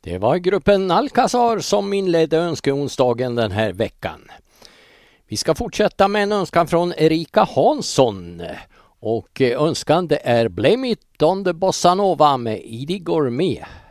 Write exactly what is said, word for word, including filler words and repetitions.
Det var gruppen Alcazar som inledde önskeonsdagen den här veckan. Vi ska fortsätta med en önskan från Erika Hansson. Och önskan det är Blame It on the Bossa Nova med Idi Gourmet.